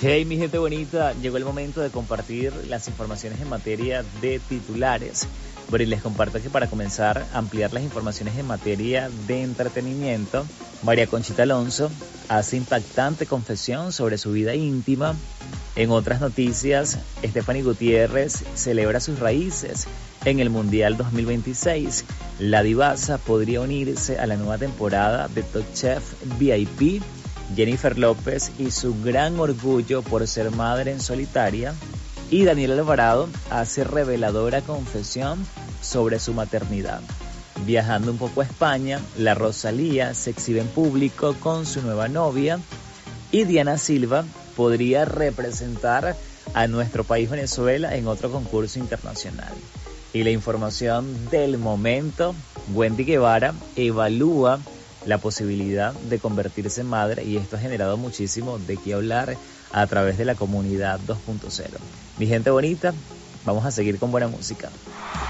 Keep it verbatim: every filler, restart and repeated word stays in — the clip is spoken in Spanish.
Hey, mi gente bonita, llegó el momento de compartir las informaciones en materia de titulares. Bueno, y les comparto que para comenzar a ampliar las informaciones en materia de entretenimiento, María Conchita Alonso hace impactante confesión sobre su vida íntima. En otras noticias, Stephanie Gutiérrez celebra sus raíces en el Mundial dos mil veintiséis. La divasa podría unirse a la nueva temporada de Top Chef V I P. Jennifer López y su gran orgullo por ser madre en solitaria. Y Daniela Alvarado hace reveladora confesión sobre su maternidad. Viajando un poco a España, la Rosalía se exhibe en público con su nueva novia. Y Diana Silva podría representar a nuestro país Venezuela en otro concurso internacional. Y la información del momento, Wendy Guevara evalúa la posibilidad de convertirse en madre y esto ha generado muchísimo de qué hablar a través de la comunidad dos punto cero. Mi gente bonita, vamos a seguir con buena música.